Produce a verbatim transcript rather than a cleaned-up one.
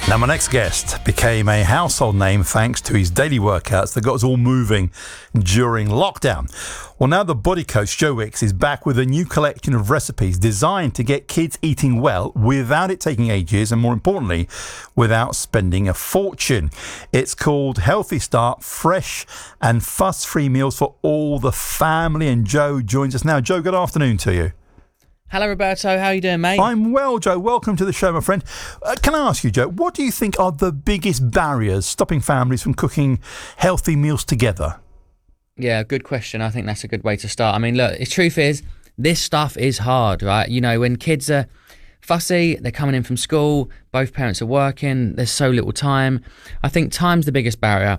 Now, my next guest became a household name thanks to his daily workouts that got us all moving during lockdown. Well, now the body coach, Joe Wicks, is back with a new collection of recipes designed to get kids eating well without it taking ages and, more importantly, without spending a fortune. It's called Healthy Start, fresh and fuss-free meals for all the family. And Joe joins us now. Joe, good afternoon to you. Hello, Roberto. How are you doing, mate? I'm well, Joe. Welcome to the show, my friend. Uh, can I ask you, Joe, what do you think are the biggest barriers stopping families from cooking healthy meals together? Yeah, good question. I think that's a good way to start. I mean, look, the truth is, this stuff is hard, right? You know, when kids are fussy, they're coming in from school, both parents are working, there's so little time. I think time's the biggest barrier.